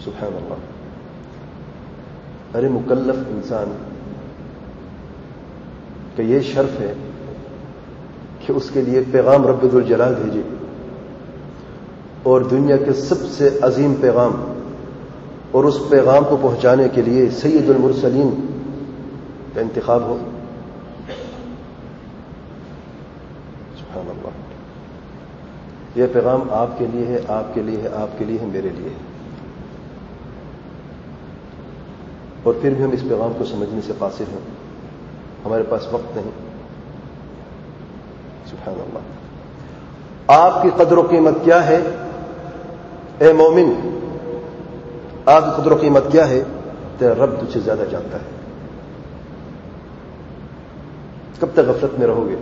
سبحان اللہ. ارے مکلف انسان کہ یہ شرف ہے کہ اس کے لیے پیغام رب ذوالجلال بھیجے اور دنیا کے سب سے عظیم پیغام اور اس پیغام کو پہنچانے کے لیے سید المرسلین کا انتخاب ہو. سبحان اللہ. یہ پیغام آپ کے لیے ہے، آپ کے لیے ہے، آپ کے لیے ہے، میرے لیے ہے. اور پھر بھی ہم اس پیغام کو سمجھنے سے قاصر ہیں، ہمارے پاس وقت نہیں. سبحان اللہ. آپ کی قدر و قیمت کیا ہے اے مومن؟ آپ کی قدر و قیمت کیا ہے؟ تیرا رب تجھ سے زیادہ جانتا ہے. کب تک غفلت میں رہو گے؟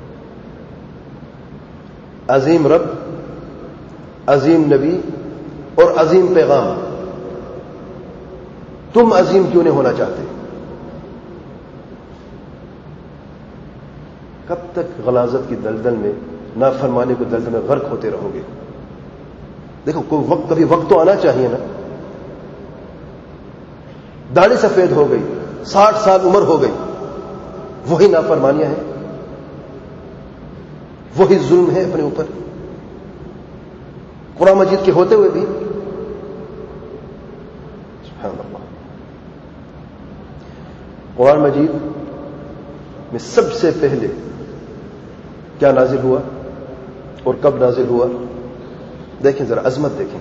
عظیم رب، عظیم نبی اور عظیم پیغام، تم عظیم کیوں نہیں ہونا چاہتے؟ کب تک غلاظت کی دلدل میں، نافرمانی کو دلدل میں غرق ہوتے رہو گے؟ دیکھو کوئی وقت، کبھی وقت تو آنا چاہیے نا. داڑھی سفید ہو گئی، 60 سال عمر ہو گئی، وہی نافرمانیاں ہیں، وہی ظلم ہے اپنے اوپر. قرآن مجید کے ہوتے ہوئے بھی. سبحان اللہ. قرآن مجید میں سب سے پہلے کیا نازل ہوا اور کب نازل ہوا؟ دیکھیں ذرا عظمت دیکھیں.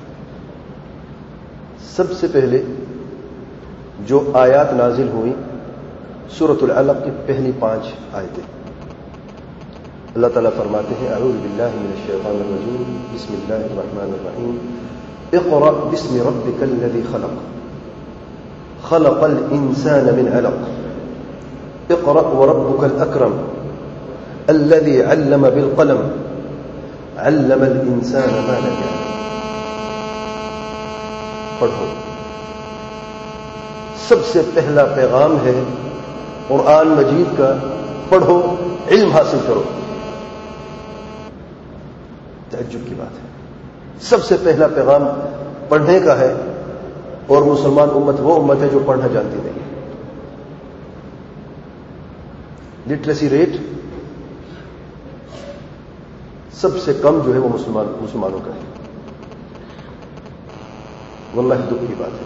سب سے پہلے جو آیات نازل ہوئی سورۃ العلق کی پہلی 5 آیتیں. اللہ تعالیٰ فرماتے ہیں اعوذ باللہ من الشیطان الرجیم بسم اللہ الرحمن الرحیم اقرأ باسم ربک الذی خلق خلق الانسان من علق اقرأ وربک الاکرم الذي علم بالقلم علم الانسان ما لم يعلم. پڑھو. سب سے پہلا پیغام ہے قرآن مجید کا، پڑھو، علم حاصل کرو. تعجب کی بات ہے. سب سے پہلا پیغام پڑھنے کا ہے اور مسلمان امت وہ امت ہے جو پڑھنا جانتی نہیں ہے. لٹریسی ریٹ سب سے کم جو ہے وہ مسلمانوں کا ہے. واللہ دکھ کی بات ہے.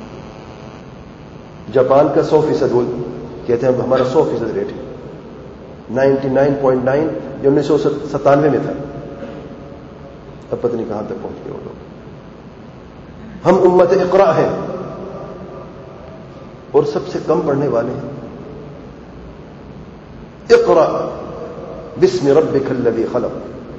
جاپان کا 100% وہ کہتے ہیں ہمارا 100% ریٹ ہے. 99.9 جو 1997 میں تھا، اب پتہ نہیں کہاں تک پہنچ گئے وہ لوگ. ہم امت اقرا ہیں اور سب سے کم پڑھنے والے ہیں. اقرا بسم ربک الذی خلق.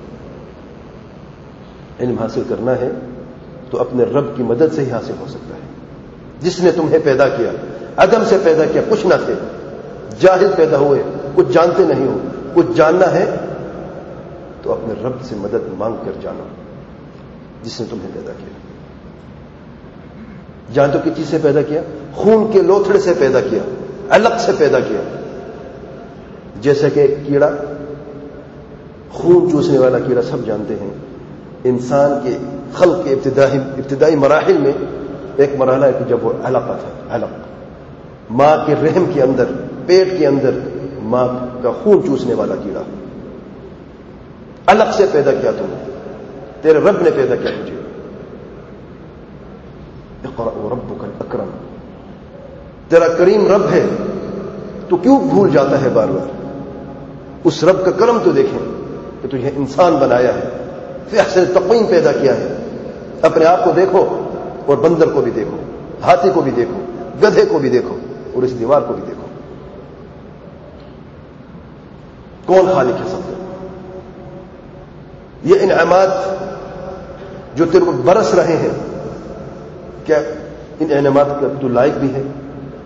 علم حاصل کرنا ہے تو اپنے رب کی مدد سے ہی حاصل ہو سکتا ہے، جس نے تمہیں پیدا کیا، عدم سے پیدا کیا، کچھ نہ تھے، جاہل پیدا ہوئے، کچھ جانتے نہیں ہو. کچھ جاننا ہے تو اپنے رب سے مدد مانگ کر جانو جس نے تمہیں پیدا کیا. جان تو کس چیز سے پیدا کیا؟ خون کے لوتھڑے سے پیدا کیا، علق سے پیدا کیا. جیسے کہ ایک کیڑا، خون چوسنے والا کیڑا سب جانتے ہیں. انسان کے خلق کے ابتدائی مراحل میں ایک مرحلہ ہے کہ جب وہ علقہ تھا. علق ماں کے رحم کے اندر، پیٹ کے اندر ماں کا خون چوسنے والا کیڑا. علق سے پیدا کیا تمہیں، تیرے رب نے پیدا کیا تجھے. اقرأ وربک الاکرم. تیرا کریم رب ہے، تو کیوں بھول جاتا ہے بار بار؟ اس رب کا کرم تو دیکھیں کہ تجھے انسان بنایا ہے، فی احسن تقویم پیدا کیا ہے. اپنے آپ کو دیکھو اور بندر کو بھی دیکھو، ہاتھی کو بھی دیکھو، گدھے کو بھی دیکھو اور اس دیوار کو بھی دیکھو. کون خالق ہے سب کا؟ یہ انعامات جو تیرے کو برس رہے ہیں، کیا ان انعامات کا تو لائق بھی ہے؟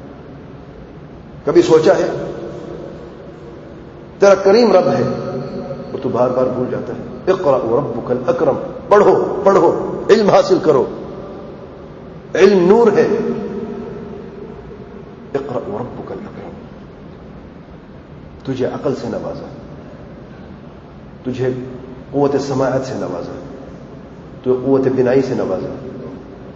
کبھی سوچا ہے؟ تیرا کریم رب ہے اور تو بار بار بھول جاتا ہے. اقرأ وربک الاکرم. پڑھو پڑھو، علم حاصل کرو. علم نور ہے. اقرأ وربک الاکرم. تجھے عقل سے نوازا، تجھے قوت سماعت سے نوازا، تجھے قوت بینائی سے نوازا،